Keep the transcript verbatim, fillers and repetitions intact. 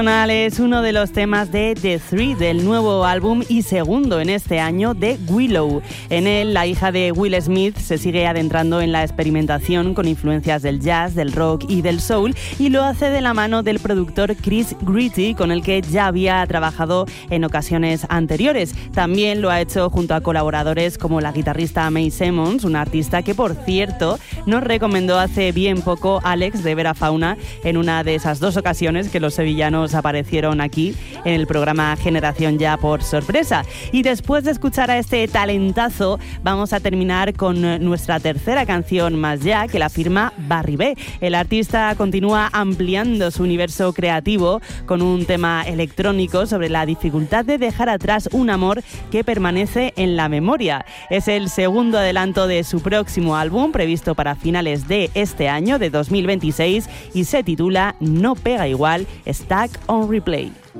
Es uno de los temas de The Three del nuevo álbum y segundo en este año de Willow. En él, la hija de Will Smith se sigue adentrando en la experimentación con influencias del jazz, del rock y del soul, y lo hace de la mano del productor Chris Gritty, con el que ya había trabajado en ocasiones anteriores. También lo ha hecho junto a colaboradores como la guitarrista May Simmons, una artista que, por cierto, nos recomendó hace bien poco Alex de Vera Fauna en una de esas dos ocasiones que los sevillanos aparecieron aquí en el programa Generación Ya por sorpresa. Y después de escuchar a este talentazo, vamos a terminar con nuestra tercera canción más ya, que la firma Barry B. El artista continúa ampliando su universo creativo con un tema electrónico sobre la dificultad de dejar atrás un amor que permanece en la memoria. Es el segundo adelanto de su próximo álbum, previsto para finales de este año, de dos mil veintiséis, y se titula No Pega Igual, Stack on Replay.